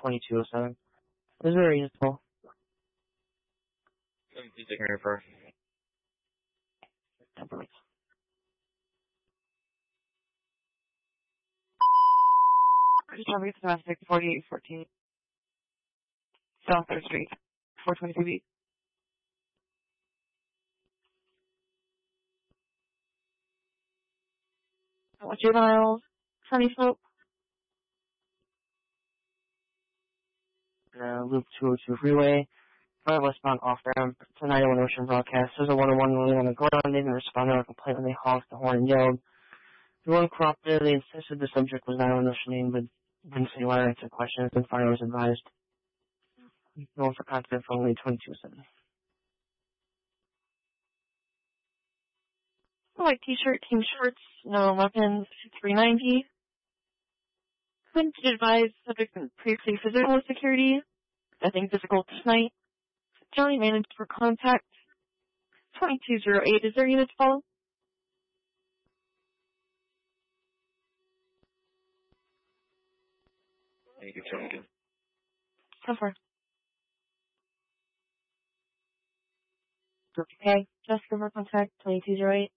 2207. Is very useful. Please take me refer. Recovery domestic 4814 South 3rd Street, 423B. Juveniles, Sunny Slope. Loop 202 freeway. 5 westbound off ramp. It's a 91 Ocean broadcast. There's a 101 really on the ground. They didn't respond to our complaint when they honked the horn and yelled. The one cooperated. They insisted the subject was 91 Ocean name, but didn't say why or answer questions, and fire was advised. No for contact only 2207. White t-shirt, team shorts, no weapons, 390. Couldn't advise subject previously physical security. Nothing physical tonight. Johnny managed for contact. 2208, is there units follow? Thank you, Tony. How far? Okay, just for contact, 2208.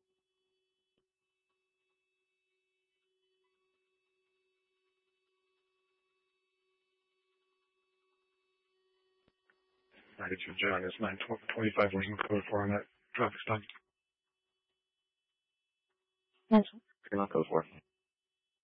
I get you, John. It's 925 Lincoln Code 4 on that traffic stop. Mental. Code 4.